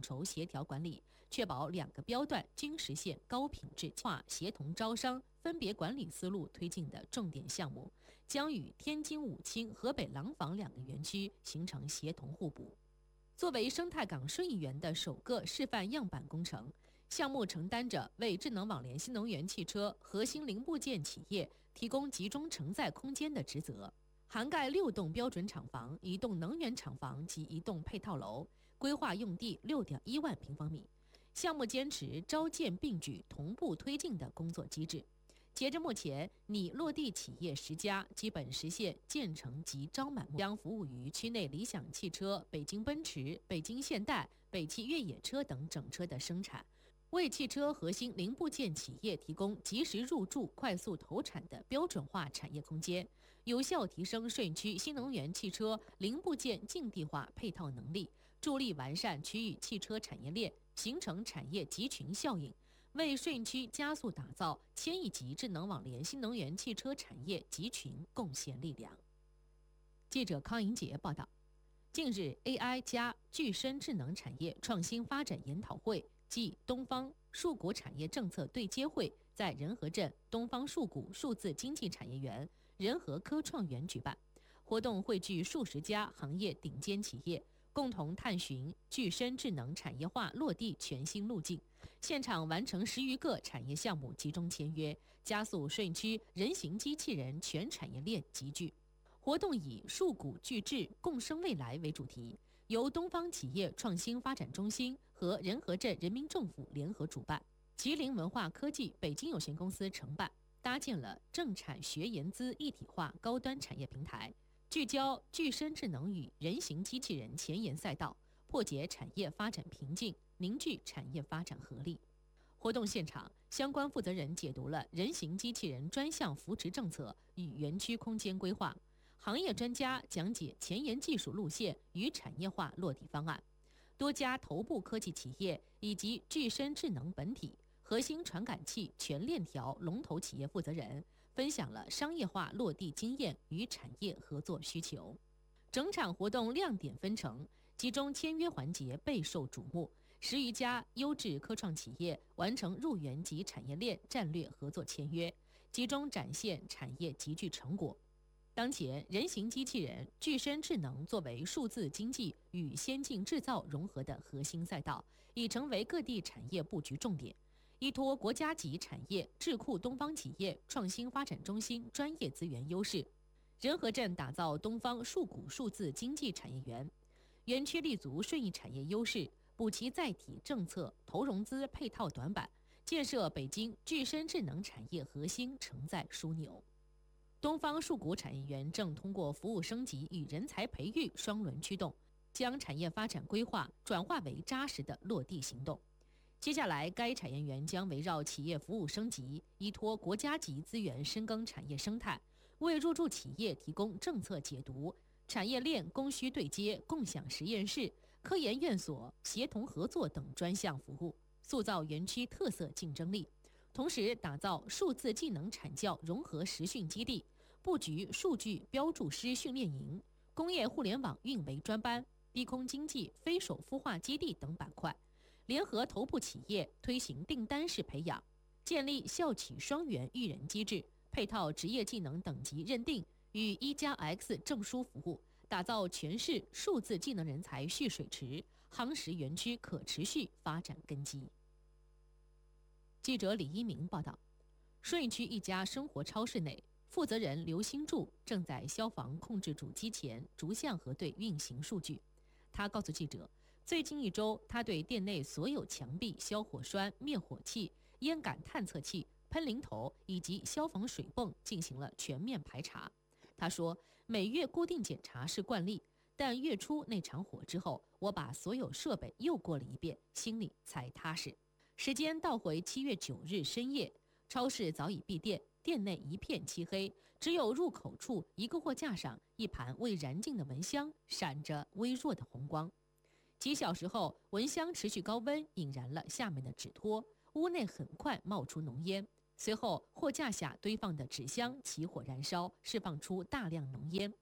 筹协调管理，确保2个标段均实现高品质化协同招商分别管理思路推进的重点项目，将与天津武清、河北廊坊2个园区形成协同互补。作为生态港顺义园的首个示范样板工程，项目承担着为智能网联新能源汽车核心零部件企业提供集中承载空间的职责，涵盖6栋标准厂房、1栋能源厂房及1栋配套楼，规划用地6.1万平方米。项目坚持招建并举、同步推进的工作机制。截至目前，拟落地企业10家，基本实现建成及招满，将服务于区内理想汽车、北京奔驰、北京现代、北汽越野车等整车的生产，为汽车核心零部件企业提供及时入驻、快速投产的标准化产业空间，有效提升顺义区新能源汽车零部件境地化配套能力，助力完善区域汽车产业链，形成产业集群效应，为顺义区加速打造1000亿级智能网联新能源汽车产业集群贡献力量。记者康莹杰报道，近日 AI 加具身智能产业创新发展研讨会暨东方数股产业政策对接会在仁和镇东方数股数字经济产业园仁和科创园举办，活动汇聚数十家行业顶尖企业，共同探寻具身智能产业化落地全新路径。现场完成10余个产业项目集中签约，加速顺义区人形机器人全产业链集聚。活动以数股聚智共生未来为主题，由东方企业创新发展中心和仁和镇人民政府联合主办，吉林文化科技北京有限公司承办，搭建了政产学研资一体化高端产业平台，聚焦具身智能与人形机器人前沿赛道，破解产业发展瓶颈，凝聚产业发展合力。活动现场，相关负责人解读了人形机器人专项扶持政策与园区空间规划，行业专家讲解前沿技术路线与产业化落地方案。多家头部科技企业以及具身智能本体、核心传感器全链条龙头企业负责人分享了商业化落地经验与产业合作需求。整场活动亮点纷呈，其中签约环节备受瞩目，10余家优质科创企业完成入园及产业链战略合作签约，集中展现产业集聚成果。当前，人形机器人、具身智能作为数字经济与先进制造融合的核心赛道，已成为各地产业布局重点。依托国家级产业智库东方企业创新发展中心专业资源优势，仁和镇打造东方数股数字经济产业园，园区立足顺义产业优势，补齐载体政策投融资配套短板，建设北京具身智能产业核心承载枢纽。东方数股产业园正通过服务升级与人才培育双轮驱动，将产业发展规划转化为扎实的落地行动。接下来，该产业园将围绕企业服务升级，依托国家级资源深耕产业生态，为入驻企业提供政策解读、产业链供需对接、共享实验室、科研院所协同合作等专项服务，塑造园区特色竞争力。同时打造数字技能产教融合实训基地，布局数据标注师训练营、工业互联网运维专班、低空经济非首孵化基地等板块，联合头部企业推行订单式培养，建立校企双元育人机制，配套职业技能等级认定与1+X 证书服务，打造全市数字技能人才蓄水池，夯实园区可持续发展根基。记者李一鸣报道，顺义区一家生活超市内，负责人刘新柱正在消防控制主机前逐项核对运行数据。他告诉记者，最近1周，他对店内所有墙壁消火栓、灭火器、烟感探测器、喷淋头以及消防水泵进行了全面排查。他说，每月固定检查是惯例，但月初那场火之后，我把所有设备又过了一遍，心里才踏实。时间倒回7月9日深夜，超市早已闭店，店内一片漆黑，只有入口处一个货架上一盘未燃尽的蚊香闪着微弱的红光。几小时后，蚊香持续高温引燃了下面的纸托，屋内很快冒出浓烟。随后，货架下堆放的纸箱起火燃烧，释放出大量浓烟。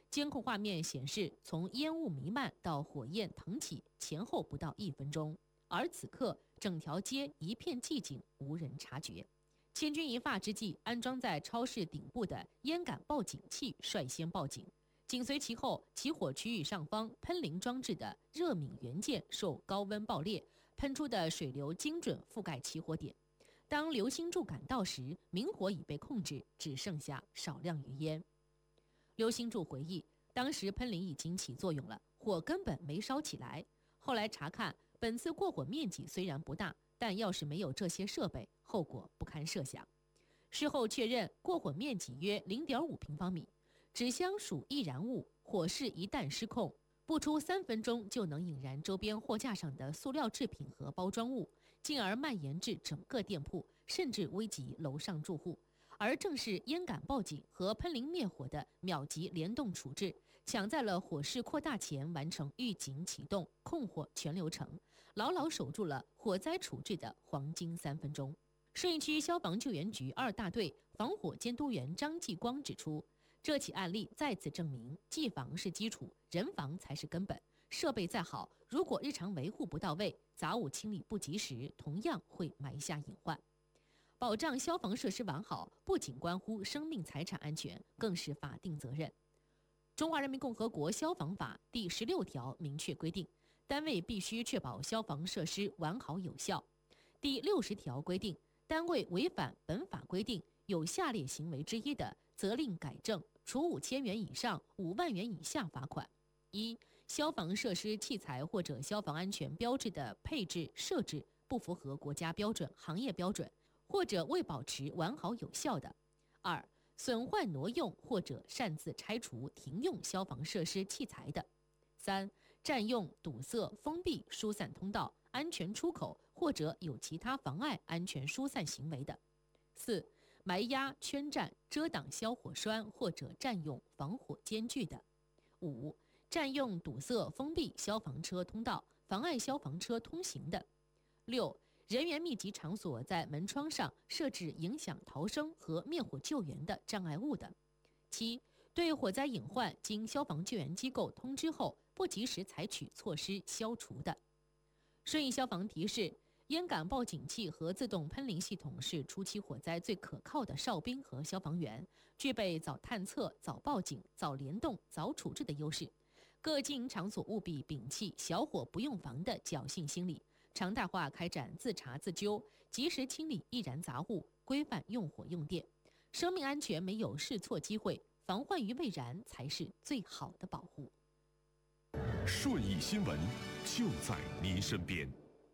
监控画面显示，从烟雾弥漫到火焰腾起前后不到1分钟，而此刻整条街一片寂静，无人察觉。千钧一发之际，安装在超市顶部的烟感报警器率先报警，紧随其后，起火区域上方喷淋装置的热敏元件受高温爆裂，喷出的水流精准覆盖起火点。当刘兴柱赶到时，明火已被控制，只剩下少量余烟。刘兴柱回忆，当时喷淋已经起作用了，火根本没烧起来。后来查看，本次过火面积虽然不大，但要是没有这些设备，后果不堪设想。事后确认，过火面积约0.5平方米，纸箱属易燃物，火势一旦失控，不出3分钟就能引燃周边货架上的塑料制品和包装物，进而蔓延至整个店铺，甚至危及楼上住户。而正是烟感报警和喷淋灭火的秒级联动处置，抢在了火势扩大前完成预警启动、控火全流程，牢牢守住了火灾处置的黄金3分钟。顺义区消防救援局2大队防火监督员张继光指出，这起案例再次证明，技防是基础，人防才是根本。设备再好，如果日常维护不到位，杂物清理不及时，同样会埋下隐患。保障消防设施完好，不仅关乎生命财产安全，更是法定责任。中华人民共和国消防法第16条明确规定，单位必须确保消防设施完好有效。第60条规定，单位违反本法规定有下列行为之一的，责令改正，处5000元以上5万元以下罚款。1、消防设施器材或者消防安全标志的配置设置不符合国家标准、行业标准，或者未保持完好有效的。2、损坏挪用或者擅自拆除停用消防设施器材的。3、占用、堵塞、封闭疏散通道、安全出口或者有其他妨碍安全疏散行为的。4、埋压、圈占、遮挡消火栓或者占用防火间距的。5、占用、堵塞、封闭消防车通道，妨碍消防车通行的。6、人员密集场所在门窗上设置影响逃生和灭火救援的障碍物的。7、对火灾隐患经消防救援机构通知后，不及时采取措施消除的。顺义消防提示，烟感报警器和自动喷淋系统是初期火灾最可靠的哨兵和消防员，具备早探测、早报警、早联动、早处置的优势。各经营场所务必摒弃小火不用防的侥幸心理，常态化开展自查自纠，及时清理易燃杂物，规范用火用电。生命安全没有试错机会，防患于未然才是最好的保护。 顺义新闻就在您身边。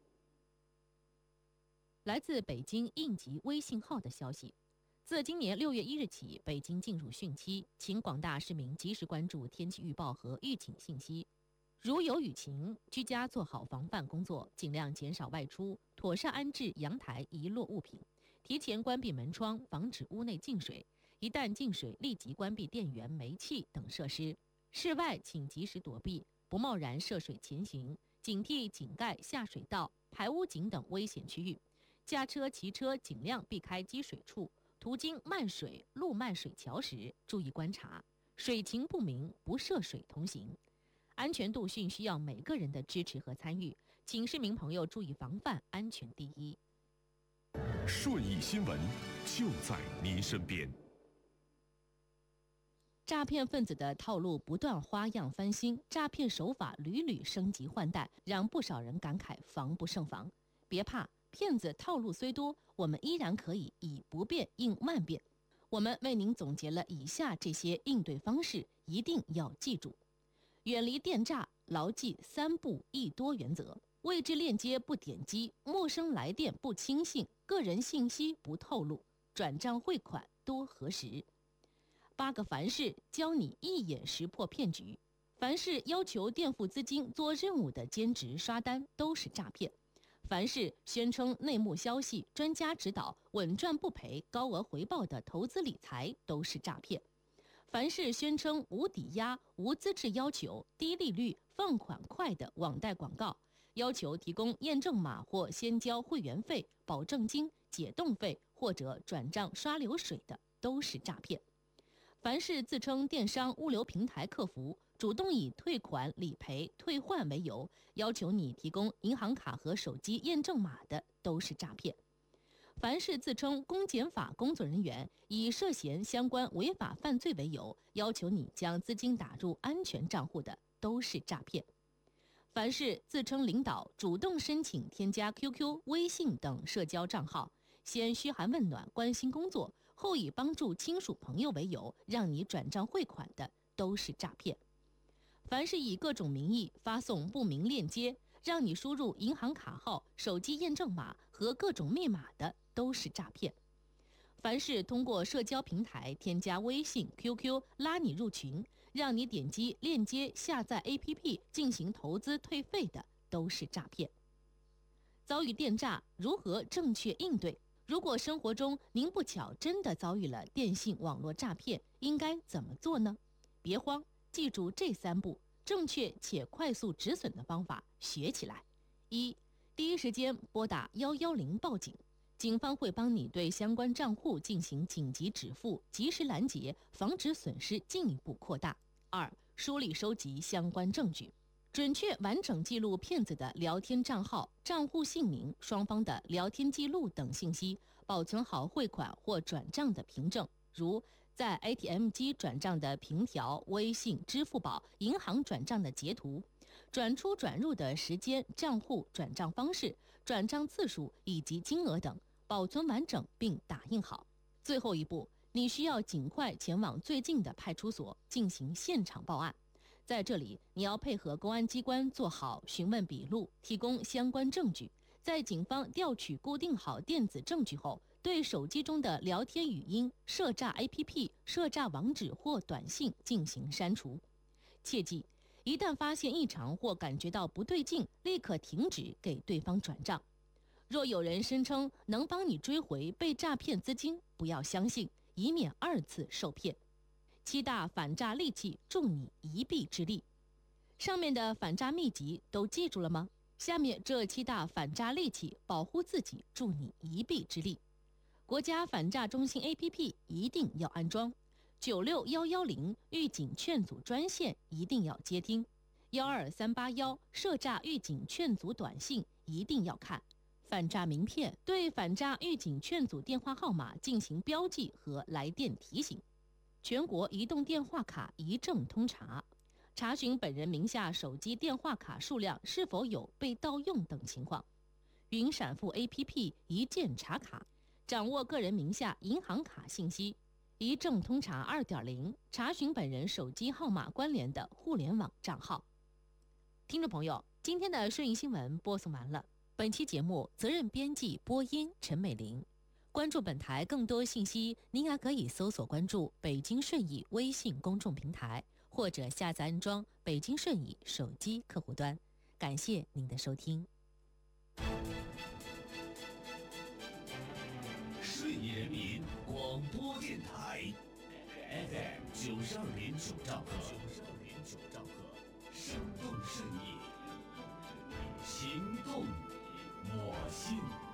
来自北京应急微信号的消息，自今年6月1日起，北京进入汛期，请广大市民及时关注天气预报和预警信息。如有雨情，居家做好防范工作，尽量减少外出，妥善安置阳台遗落物品，提前关闭门窗，防止屋内进水。一旦进水，立即关闭电源、煤气等设施。室外请及时躲避，不贸然涉水前行，警惕井盖、下水道、排污井等危险区域。驾车、骑车尽量避开积水处，途经漫水、路漫水桥时，注意观察，水情不明，不涉水同行。安全度训需要每个人的支持和参与，请市民朋友注意防范，安全第一。 顺义新闻就在您身边。 诈骗分子的套路不断花样翻新，诈骗手法屡屡升级换代，让不少人感慨防不胜防。别怕，骗子套路虽多，我们依然可以以不变应万变。我们为您总结了以下这些应对方式，一定要记住：远离电诈，牢记3不1多原则，未知链接不点击，陌生来电不轻信，个人信息不透露，转账汇款多核实。8个凡是教你一眼识破骗局。凡是要求垫付资金做任务的兼职刷单都是诈骗。凡是宣称内幕消息、专家指导、稳赚不赔、高额回报的投资理财都是诈骗。凡是宣称无抵押、无资质要求、低利率、放款快的网贷广告，要求提供验证码或先交会员费、保证金、解冻费或者转账刷流水的都是诈骗。 凡是自称电商物流平台客服，主动以退款、理赔、退换为由，要求你提供银行卡和手机验证码的，都是诈骗。凡是自称公检法工作人员，以涉嫌相关违法犯罪为由，要求你将资金打入安全账户的，都是诈骗。凡是自称领导主动申请添加 QQ、微信等社交账号，先嘘寒问暖、关心工作，后以帮助亲属朋友为由，让你转账汇款的，都是诈骗。凡是以各种名义发送不明链接，让你输入银行卡号、手机验证码和各种密码的，都是诈骗。凡是通过社交平台添加微信、QQ 拉你入群，让你点击链接下载 APP 进行投资退费的，都是诈骗。遭遇电诈，如何正确应对？如果生活中您不巧真的遭遇了电信网络诈骗，应该怎么做呢？别慌，记住这3步，正确且快速止损的方法学起来。1. 第一时间拨打110报警，警方会帮你对相关账户进行紧急止付，及时拦截，防止损失进一步扩大。2. 梳理收集相关证据，准确完整记录骗子的聊天账号、账户姓名、双方的聊天记录等信息，保存好汇款或转账的凭证，如在 ATM 机转账的凭条、微信、支付宝、银行转账的截图，转出转入的时间、账户、转账方式、转账次数以及金额等，保存完整并打印好。最后一步，你需要尽快前往最近的派出所进行现场报案。在这里，你要配合公安机关做好询问笔录，提供相关证据。在警方调取固定好电子证据后，对手机中的聊天语音、涉诈 APP、涉诈网址或短信进行删除。切记，一旦发现异常或感觉到不对劲，立刻停止给对方转账。若有人声称能帮你追回被诈骗资金，不要相信，以免2次受骗。7大反诈利器，助你一臂之力。上面的反诈秘籍都记住了吗？下面这7大反诈利器，保护自己，助你一臂之力。国家反诈中心 APP 一定要安装，96110预警劝阻专线一定要接听，12381涉诈预警劝阻短信一定要看，反诈名片对反诈预警劝阻电话号码进行标记和来电提醒，全国移动电话卡一证通查，查询本人名下手机电话卡数量是否有被盗用等情况，云闪付 APP 一键查卡，掌握个人名下银行卡信息，一证通查 2.0 查询本人手机号码关联的互联网账号。听众朋友，今天的顺义新闻播送完了。本期节目责任编辑播音陈美玲。关注本台更多信息，您还可以搜索关注北京顺义微信公众平台，或者下载安装北京顺义手机客户端。感谢您的收听。 顺义人民广播电台 FM 92.9兆赫，生动顺义，行动我心。